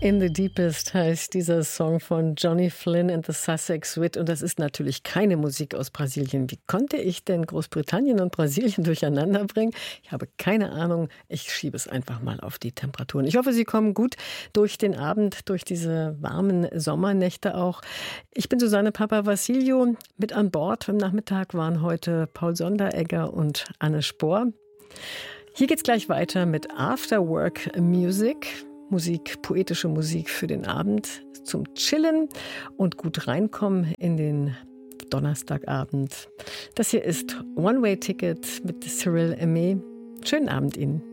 In the Deepest heißt dieser Song von Johnny Flynn and the Sussex Wit. Und das ist natürlich keine Musik aus Brasilien. Wie konnte ich denn Großbritannien und Brasilien durcheinander bringen? Ich habe keine Ahnung. Ich schiebe es einfach mal auf die Temperaturen. Ich hoffe, Sie kommen gut durch den Abend, durch diese warmen Sommernächte auch. Ich bin Susanne Papa-Vassilio. Mit an Bord am Nachmittag waren heute Paul Sonderegger und Anne Spohr. Hier geht's gleich weiter mit Afterwork Music. Musik, poetische Musik für den Abend zum Chillen und gut reinkommen in den Donnerstagabend. Das hier ist One Way Ticket mit Cyril Aimé. Schönen Abend Ihnen.